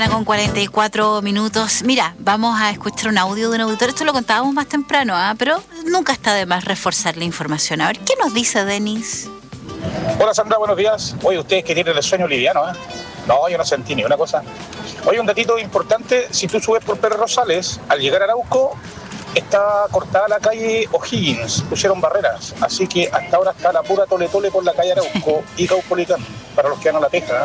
Con 44 minutos. Mira, vamos a escuchar un audio de un auditor. Esto lo contábamos más temprano, pero nunca está de más reforzar la información. A ver, ¿qué nos dice Denis? Hola Sandra, buenos días. Oye, ustedes que tienen el sueño liviano, No, yo no sentí ni una cosa. Oye, un datito importante, si tú subes por Pérez Rosales, al llegar a Arauco, está cortada la calle O'Higgins, pusieron barreras, así que hasta ahora está la pura tole por la calle Arauco y Caupolicán, para los que van a la pesca.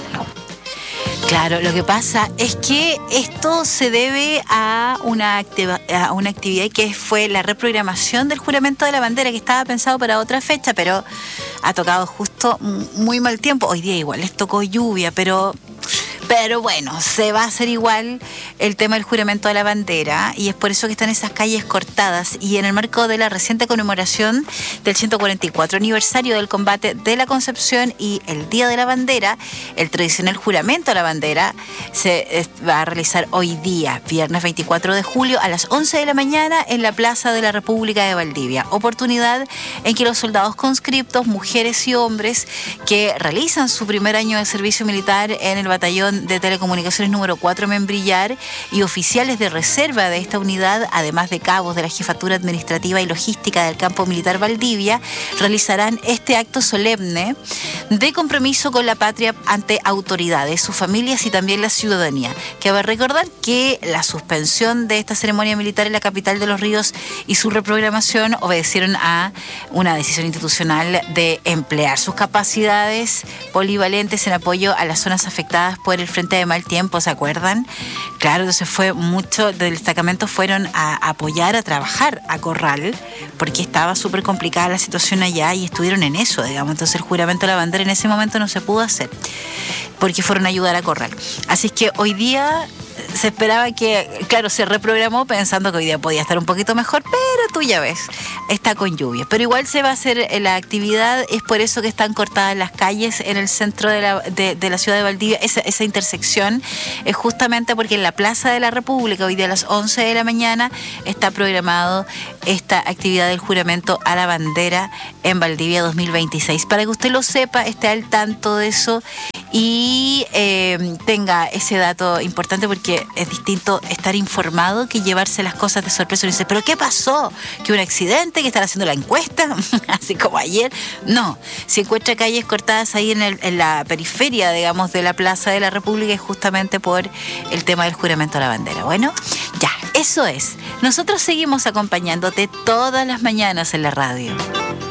Claro, lo que pasa es que esto se debe a una actividad que fue la reprogramación del juramento de la bandera, que estaba pensado para otra fecha, pero ha tocado justo muy mal tiempo. Hoy día igual les tocó lluvia, pero bueno, se va a hacer igual el tema del juramento de la bandera y es por eso que están esas calles cortadas. Y en el marco de la reciente conmemoración del 144 aniversario del combate de la Concepción y el Día de la Bandera, el tradicional juramento a la bandera se va a realizar hoy día, viernes 24 de julio, a las 11 de la mañana en la Plaza de la República de Valdivia. Oportunidad en que los soldados conscriptos, mujeres y hombres que realizan su primer año de servicio militar en el batallón de telecomunicaciones número 4 Membrillar y oficiales de reserva de esta unidad, además de cabos de la Jefatura Administrativa y Logística del Campo Militar Valdivia, realizarán este acto solemne de compromiso con la patria ante autoridades, sus familias y también la ciudadanía. Cabe recordar que la suspensión de esta ceremonia militar en la capital de Los Ríos y su reprogramación obedecieron a una decisión institucional de emplear sus capacidades polivalentes en apoyo a las zonas afectadas por el frente de mal tiempo, ¿se acuerdan? Claro, entonces fue mucho del destacamento fueron a apoyar, a trabajar a Corral, porque estaba súper complicada la situación allá y estuvieron en eso, digamos. Entonces el juramento de la bandera en ese momento no se pudo hacer, porque fueron a ayudar a Corral. Así es que hoy día se esperaba que, claro, se reprogramó pensando que hoy día podía estar un poquito mejor, pero tú ya ves, está con lluvia. Pero igual se va a hacer la actividad, es por eso que están cortadas las calles en el centro de la ciudad de Valdivia. Esa intersección es justamente porque en la Plaza de la República, hoy día a las 11 de la mañana, está programado esta actividad del juramento a la bandera en Valdivia 2026. Para que usted lo sepa, esté al tanto de eso y tenga ese dato importante, porque es distinto estar informado que llevarse las cosas de sorpresa y dice, ¿pero qué pasó? ¿Que un accidente? ¿Que están haciendo la encuesta? Así como ayer. No, si encuentra calles cortadas ahí en la periferia, digamos, de la Plaza de la República, es justamente por el tema del juramento a la bandera. Bueno, ya, eso es. Nosotros seguimos acompañándote todas las mañanas en la radio.